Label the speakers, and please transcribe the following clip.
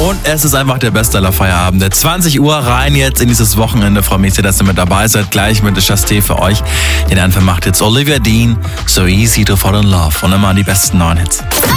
Speaker 1: Und es ist einfach der beste aller Feierabend. 20 Uhr rein jetzt in dieses Wochenende. Freue mich sehr, dass ihr mit dabei seid. Gleich mit der Chasté für euch. Den Anfang macht jetzt Olivia Dean. So easy to fall in love. Und immer die besten neuen Hits.